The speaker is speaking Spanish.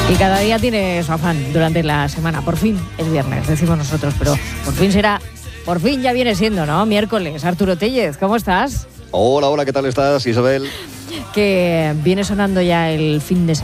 Y cada día tiene su afán durante la semana. Por fin es viernes, decimos nosotros, pero por fin ya viene siendo, ¿no? Miércoles. Arturo Tellez, ¿cómo estás? Hola, ¿qué tal estás, Isabel? Que viene sonando ya el fin de semana.